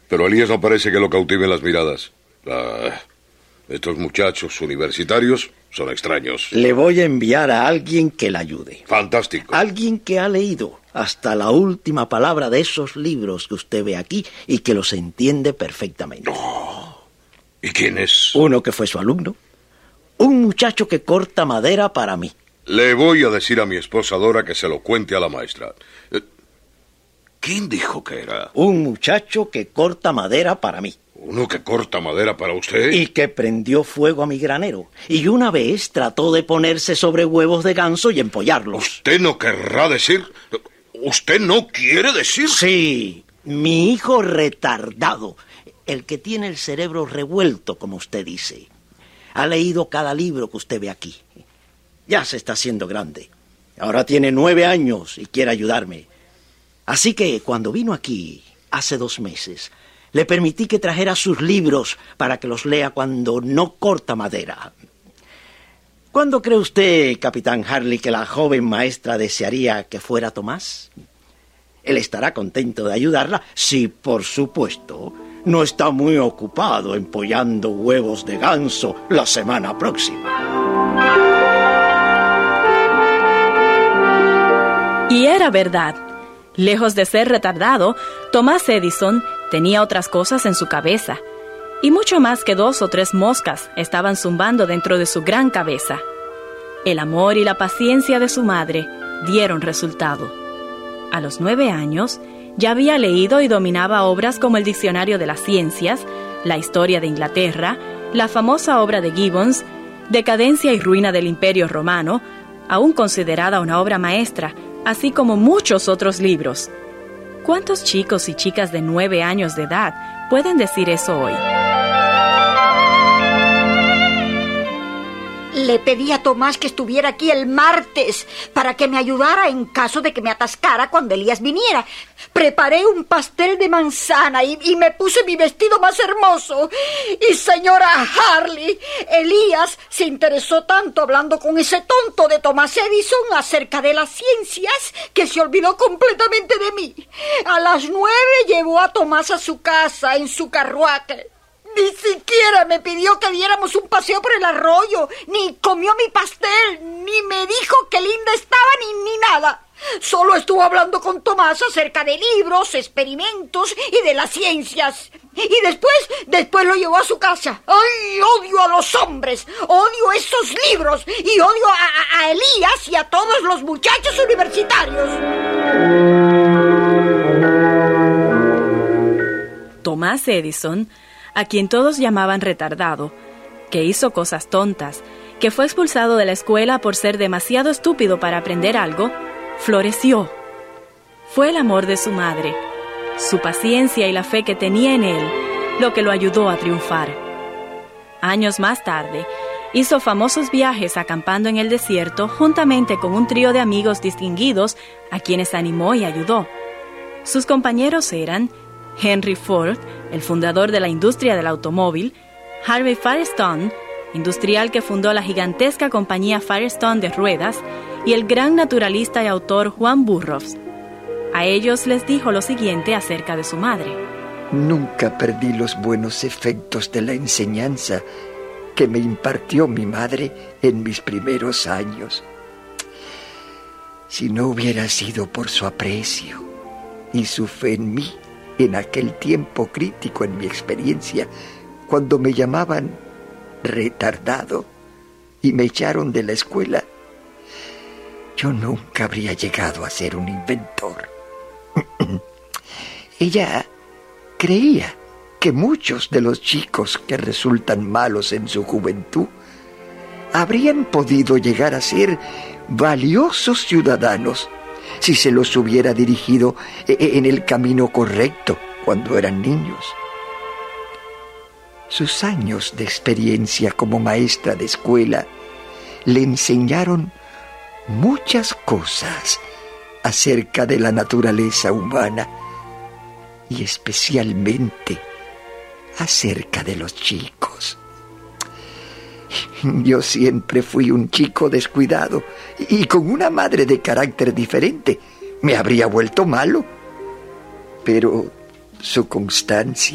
Pero a Elías no parece que lo cautiven las miradas. Estos muchachos universitarios son extraños. Le voy a enviar a alguien que le ayude. Fantástico. Alguien que ha leído hasta la última palabra de esos libros que usted ve aquí y que los entiende perfectamente. Oh. ¿Y quién es? Uno que fue su alumno. Un muchacho que corta madera para mí. Le voy a decir a mi esposa Dora que se lo cuente a la maestra. ¿Quién dijo que era? Un muchacho que corta madera para mí. ¿Uno que corta madera para usted? Y que prendió fuego a mi granero. Y una vez trató de ponerse sobre huevos de ganso y empollarlos. ¿Usted no querrá decir? ¿Usted no quiere decir? Sí, mi hijo retardado. El que tiene el cerebro revuelto, como usted dice. Ha leído cada libro que usted ve aquí. Ya se está haciendo grande. Ahora tiene 9 años y quiere ayudarme. Así que cuando vino aquí, hace 2 meses, le permití que trajera sus libros para que los lea cuando no corta madera. ¿Cuándo cree usted, Capitán Harley, que la joven maestra desearía que fuera Tomás? Él estará contento de ayudarla si, por supuesto, no está muy ocupado empollando huevos de ganso la semana próxima. Y era verdad. Lejos de ser retardado, Thomas Edison tenía otras cosas en su cabeza. Y mucho más que 2 o 3 moscas estaban zumbando dentro de su gran cabeza. El amor y la paciencia de su madre dieron resultado. A los 9 años, ya había leído y dominaba obras como el Diccionario de las Ciencias, la Historia de Inglaterra, la famosa obra de Gibbons, Decadencia y Ruina del Imperio Romano, aún considerada una obra maestra, así como muchos otros libros. ¿Cuántos chicos y chicas de 9 años de edad pueden decir eso hoy? Le pedí a Tomás que estuviera aquí el martes para que me ayudara en caso de que me atascara cuando Elías viniera. Preparé un pastel de manzana y me puse mi vestido más hermoso. Y señora Harley, Elías se interesó tanto hablando con ese tonto de Thomas Edison acerca de las ciencias que se olvidó completamente de mí. A las 9 llevó a Tomás a su casa en su carruaje. Ni siquiera me pidió que diéramos un paseo por el arroyo, ni comió mi pastel, ni me dijo qué linda estaba, ni nada. Solo estuvo hablando con Tomás acerca de libros, experimentos y de las ciencias. Y después lo llevó a su casa. ¡Ay, odio a los hombres! ¡Odio esos libros! Y odio a Elías y a todos los muchachos universitarios. Thomas Edison, a quien todos llamaban retardado, que hizo cosas tontas, que fue expulsado de la escuela por ser demasiado estúpido para aprender algo, floreció. Fue el amor de su madre, su paciencia y la fe que tenía en él, lo que lo ayudó a triunfar. Años más tarde, hizo famosos viajes acampando en el desierto juntamente con un trío de amigos distinguidos a quienes animó y ayudó. Sus compañeros eran Henry Ford, el fundador de la industria del automóvil, Harvey Firestone, industrial que fundó la gigantesca compañía Firestone de ruedas, y el gran naturalista y autor Juan Burroughs. A ellos les dijo lo siguiente acerca de su madre. Nunca perdí los buenos efectos de la enseñanza que me impartió mi madre en mis primeros años. Si no hubiera sido por su aprecio y su fe en mí, en aquel tiempo crítico en mi experiencia, cuando me llamaban retardado y me echaron de la escuela, yo nunca habría llegado a ser un inventor. Ella creía que muchos de los chicos que resultan malos en su juventud habrían podido llegar a ser valiosos ciudadanos si se los hubiera dirigido en el camino correcto cuando eran niños. Sus años de experiencia como maestra de escuela le enseñaron muchas cosas acerca de la naturaleza humana y especialmente acerca de los chicos. Yo siempre fui un chico descuidado y con una madre de carácter diferente me habría vuelto malo. Pero su constancia